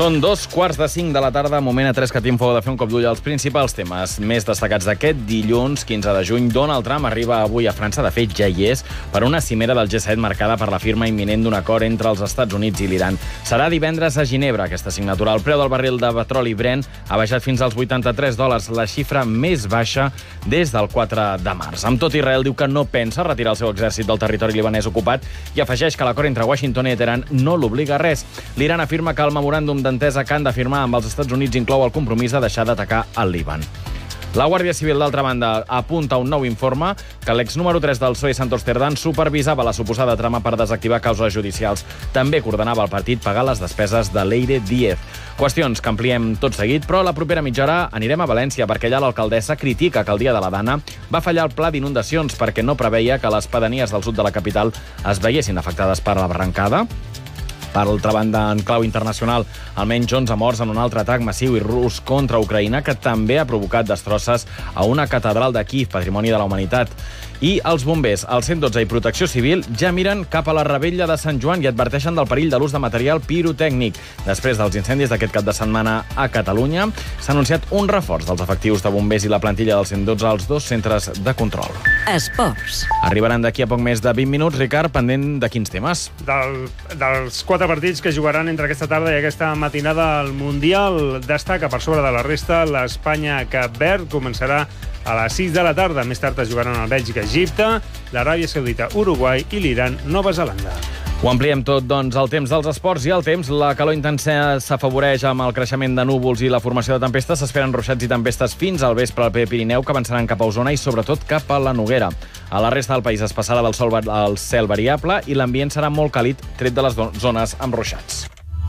Són 2:45 de la tarda, moment a 3 que tinc de fer un cop d'ull als principals temes més destacats d'aquest dilluns, 15 de juny. Donald Trump arriba avui a França, de fet ja hi és, per una cimera del G7 marcada per la firma imminent d'un acord entre els Estats Units i l'Iran. Serà divendres a Ginebra, aquesta signatura. El preu del barril de petroli Brent ha baixat fins als $83, la xifra més baixa des del 4 de març. Amb tot, Israel diu que no pensa retirar el seu exèrcit del territori libanès ocupat i afegeix que l'acord entre Washington i Teheran no l'obliga a res. L'Iran afirma que el memoràndum d'entesa que han de firmar amb els Estats Units inclou el compromís de deixar d'atacar el Líban. La Guàrdia Civil, d'altra banda, apunta un nou informe que l'ex número 3 del PSOE, Santos Cerdán, supervisava la suposada trama per desactivar causes judicials. També coordenava el partit pagar les despeses de Leire Díez. Qüestions que ampliem tot seguit, però a la propera mitja hora anirem a València, perquè allà l'alcaldessa critica que el dia de la Dana va fallar el pla d'inundacions perquè no preveia que les pedanies del sud de la capital es veiessin afectades per la barrancada. Per altra banda, en clau internacional, almenys 11 morts en un altre atac massiu i rus contra Ucraïna que també ha provocat destrosses a una catedral de Kíev, patrimoni de la humanitat. I els bombers, el 112 i Protecció Civil ja miren cap a la Revetlla de Sant Joan i adverteixen del perill de l'ús de material pirotècnic. Després dels incendis d'aquest cap de setmana a Catalunya, s'ha anunciat un reforç dels efectius de bombers i la plantilla del 112 als dos centres de control. Esports. Arribaran d'aquí a poc més de 20 minuts, Ricard, pendent de quins temes? Dels 4 partits que jugaran entre aquesta tarda i aquesta matinada al Mundial, destaca per sobre de la resta l'Espanya-Cap Verd. Començarà a les 6 de la tarda. Més tard es jugaran el Bèlgica-Egipte, l'Aràbia Saudita-Uruguai i l'Iran-Nova Zelanda. Ho ampliem tot, doncs, el temps dels esports i el temps. La calor intensa s'afavoreix amb el creixement de núvols i la formació de tempestes. S'esperen ruixats i tempestes fins al vespre al Pirineu, que avançaran cap a Osona i, sobretot, cap a la Noguera. A la resta del país es passarà del sol al cel variable i l'ambient serà molt càlid, tret de les zones amb ruixats.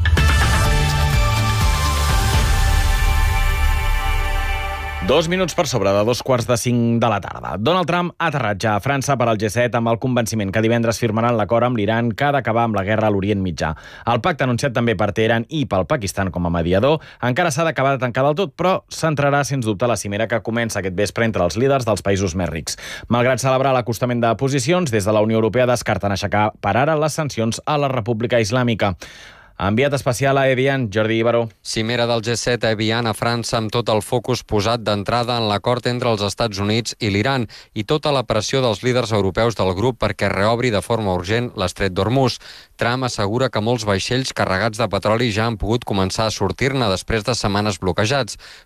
Dos minuts per sobre de 4:45 de la tarda. Donald Trump aterratja a França per al G7 amb el convenciment que divendres firmaran l'acord amb l'Iran que ha d'acabar amb la guerra a l'Orient Mitjà. El pacte anunciat també per Teheran i pel Pakistan com a mediador encara s'ha d'acabar de tancar del tot, però centrarà sens dubte la cimera que comença aquest vespre entre els líders dels països més rics. Malgrat celebrar l'acostament de posicions, des de la Unió Europea descarten aixecar per ara les sancions a la República Islàmica. Enviat especial a Evian, Jordi Ibaró. Cimera del G7 a Evian, a França, amb tot el focus posat d'entrada en l'acord entre els Estats Units i l'Iran i tota la pressió dels líders europeus del grup perquè reobri de forma urgent l'estret d'Hormuz. Trump assegura que molts vaixells carregats de petroli ja han pogut començar a sortir-ne després de setmanes bloquejats,